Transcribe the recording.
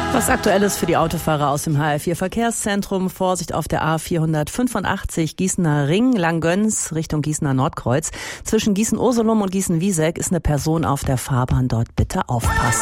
Was Aktuelles für die Autofahrer aus dem HR4 Verkehrszentrum. Vorsicht auf der A485 Gießener Ring, Langgöns Richtung Gießener Nordkreuz. Zwischen Gießen-Ursulum und Gießen-Wieseck ist eine Person auf der Fahrbahn. Dort bitte aufpassen.